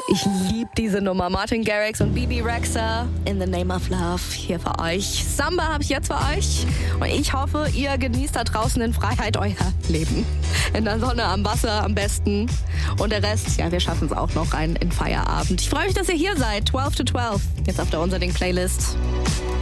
Ich liebe diese Nummer. Martin Garrix und Bebe Rexha, In the Name of Love, hier für euch. Samba habe ich jetzt für euch. Und ich hoffe, ihr genießt da draußen in Freiheit euer Leben. In der Sonne, am Wasser am besten. Und der Rest, ja, wir schaffen es auch noch rein in Feierabend. Ich freue mich, dass ihr hier seid. 12 to 12. Jetzt auf der Unser Ding Playlist.